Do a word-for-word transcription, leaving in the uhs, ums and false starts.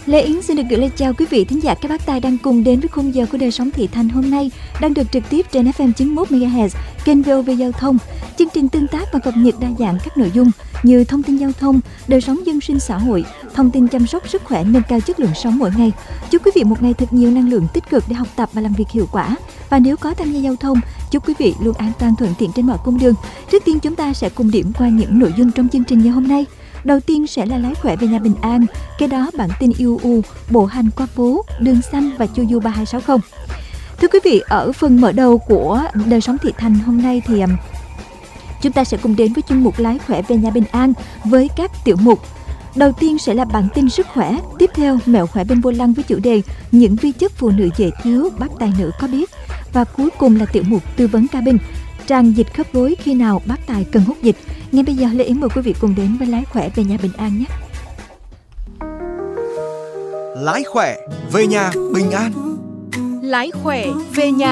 Lê Yến xin được gửi lời chào quý vị thính giả các bác tài đang cùng đến với khung giờ của đời sống thị thành hôm nay, đang được trực tiếp trên ép em chín mươi mốt mê ga héc, kênh vê o vê Giao thông. Chương trình tương tác và cập nhật đa dạng các nội dung như thông tin giao thông, đời sống dân sinh xã hội, thông tin chăm sóc sức khỏe, nâng cao chất lượng sống mỗi ngày. Chúc quý vị một ngày thật nhiều năng lượng tích cực để học tập và làm việc hiệu quả. Và nếu có tham gia giao thông, chúc quý vị luôn an toàn thuận tiện trên mọi cung đường. Trước tiên chúng ta sẽ cùng điểm qua những nội dung trong chương trình ngày hôm nay. Đầu tiên sẽ là lái khỏe về nhà bình an, kế đó bản tin u u, bộ hành qua phố, đường xanh và chu du ba hai sáu không. Thưa quý vị, ở phần mở đầu của đời sống thị thành hôm nay thì um, chúng ta sẽ cùng đến với chuyên mục lái khỏe về nhà bình an với các tiểu mục. Đầu tiên sẽ là bản tin sức khỏe, tiếp theo mẹo khỏe bên vô lăng với chủ đề những vi chất phụ nữ dễ thiếu bác tài nữ có biết, và cuối cùng là tiểu mục tư vấn cabin, tràn dịch khớp gối khi nào bác tài cần hút dịch. Ngay bây giờ Lê Yến mời quý vị cùng đến với lái khỏe về nhà bình an nhé. Lái khỏe về nhà bình an. Lái khỏe về nhà